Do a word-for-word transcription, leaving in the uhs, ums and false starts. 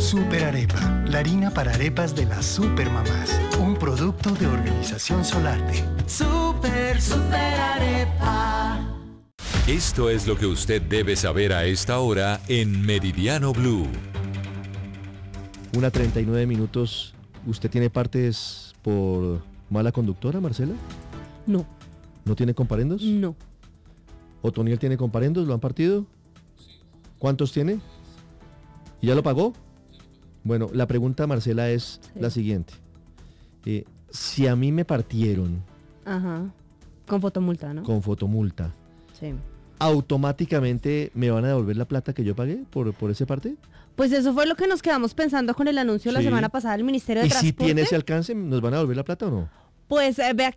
Super Arepa, la harina para arepas de las supermamás. Un producto de Organización Solarte. Super, super arepa. Esto es lo que usted debe saber a esta hora en Meridiano Blue. Una treinta y nueve minutos. ¿Usted tiene partes por mala conductora, Marcela? No. ¿No tiene comparendos? No. ¿Otoniel tiene comparendos? ¿Lo han partido? ¿Cuántos tiene? ¿Y ya lo pagó? Bueno, la pregunta, Marcela, es sí. la siguiente. Eh, si a mí me partieron... Ajá. Con fotomulta, ¿no? Con fotomulta. Sí. ¿Automáticamente me van a devolver la plata que yo pagué por, por ese parte? Pues eso fue lo que nos quedamos pensando con el anuncio sí. la semana pasada del Ministerio de ¿Y Transporte. si tiene ese alcance, nos van a devolver la plata o no? Pues eh, vea